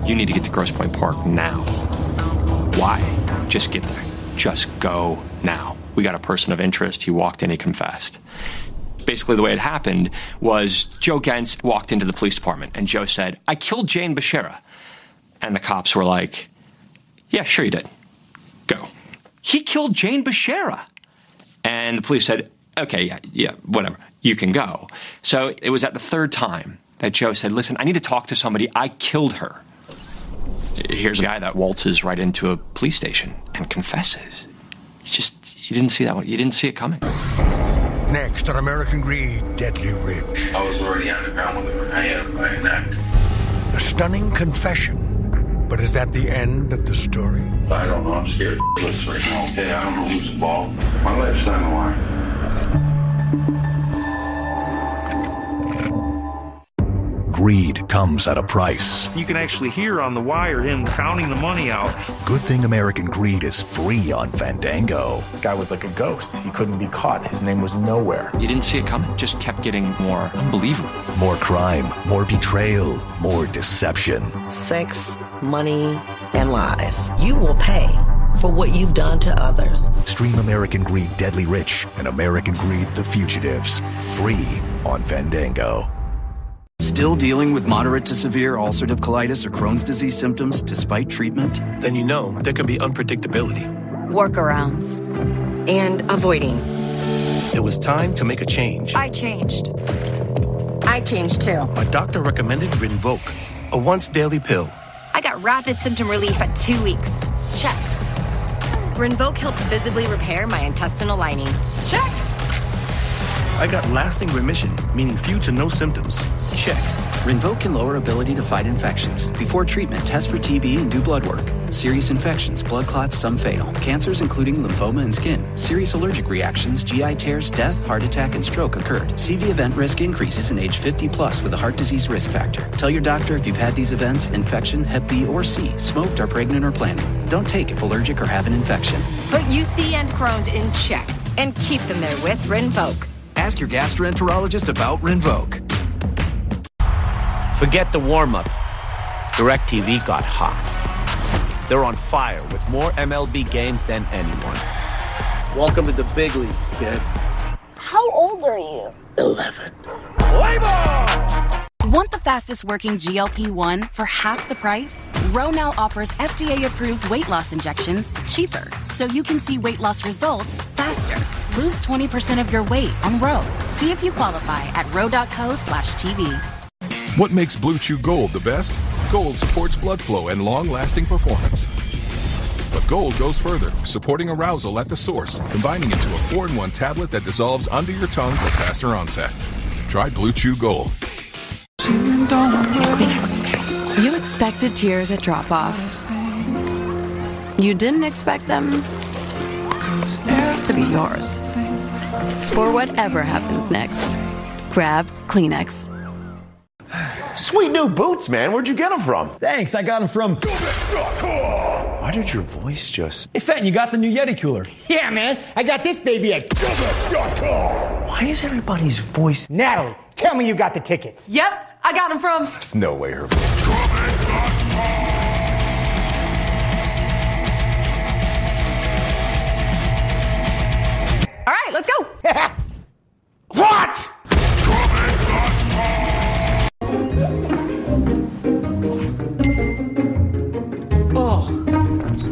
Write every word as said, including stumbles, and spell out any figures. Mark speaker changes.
Speaker 1: You need to get to Grosse Pointe Park now. Why? Just get there. Just go now. We got a person of interest. He walked in, he confessed. Basically, the way it happened was Joe Gentz walked into the police department, and Joe said, I killed Jane Bashara. And the cops were like, yeah, sure you did. Go. He killed Jane Bashara. And the police said, okay, yeah, yeah, whatever. You can go. So it was at the third time that Joe said, listen, I need to talk to somebody. I killed her. Here's a guy that waltzes right into a police station and confesses. You just, you didn't see that one. You didn't see it coming.
Speaker 2: Next on American Greed, Deadly Rich.
Speaker 3: I was already underground with her. I had her by a neck.
Speaker 2: A stunning confession. But is that the end of the story?
Speaker 3: I don't know. I'm scared shitless right now. Okay, I don't know who's involved. My life's on the line.
Speaker 4: Greed comes at a price.
Speaker 5: You can actually hear on the wire him counting the money out.
Speaker 4: Good thing American Greed is free on Fandango.
Speaker 6: This guy was like a ghost. He couldn't be caught. His name was nowhere.
Speaker 1: You didn't see it coming. Just kept getting more unbelievable.
Speaker 4: More crime, more betrayal, more deception.
Speaker 7: Sex, money, and lies. You will pay for what you've done to others.
Speaker 4: Stream American Greed Deadly Rich and American Greed The Fugitives. Free on Fandango.
Speaker 8: Still dealing with moderate to severe ulcerative colitis or Crohn's disease symptoms despite treatment?
Speaker 9: Then you know there can be unpredictability.
Speaker 10: Workarounds. And avoiding.
Speaker 9: It was time to make a change.
Speaker 10: I changed. I changed too.
Speaker 9: My doctor recommended Rinvoq, a once daily pill.
Speaker 10: I got rapid symptom relief at two weeks. Check. Rinvoq helped visibly repair my intestinal lining. Check.
Speaker 9: I got lasting remission, meaning few to no symptoms. Check.
Speaker 8: Rinvoq can lower ability to fight infections. Before treatment, test for T B and do blood work. Serious infections, blood clots, some fatal. Cancers including lymphoma and skin. Serious allergic reactions, G I tears, death, heart attack, and stroke occurred. C V event risk increases in age fifty plus with a heart disease risk factor. Tell your doctor if you've had these events, infection, Hep B or C, smoked, are pregnant, or planning. Don't take if allergic or have an infection.
Speaker 10: Put U C and Crohn's in check and keep them there with Rinvoq.
Speaker 8: Ask your gastroenterologist about Rinvoq.
Speaker 11: Forget the warm-up. DirecTV got hot. They're on fire with more M L B games than anyone. Welcome to the big leagues, kid.
Speaker 12: How old are you?
Speaker 11: Eleven.
Speaker 12: Play ball!
Speaker 13: Want the fastest working G L P one for half the price? Ro now offers F D A-approved weight loss injections cheaper, so you can see weight loss results faster. Lose twenty percent of your weight on Ro. See if you qualify at ro.co slash TV.
Speaker 14: What makes Blue Chew Gold the best? Gold supports blood flow and long-lasting performance. But Gold goes further, supporting arousal at the source, combining into a four in one tablet that dissolves under your tongue for faster onset. Try Blue Chew Gold.
Speaker 15: You expected tears at drop-off. You didn't expect them to be yours. For whatever happens next, grab Kleenex.
Speaker 16: Sweet new boots, man. Where'd you get them from?
Speaker 17: Thanks, I got them from
Speaker 16: Govex dot com. Why did your voice just...
Speaker 17: Hey, Fenton, you got the new Yeti cooler.
Speaker 18: Yeah, man. I got this baby at Govex dot com.
Speaker 16: Why is everybody's voice...
Speaker 18: Natalie, tell me you got the tickets.
Speaker 10: Yep, I got them from...
Speaker 16: There's no way her...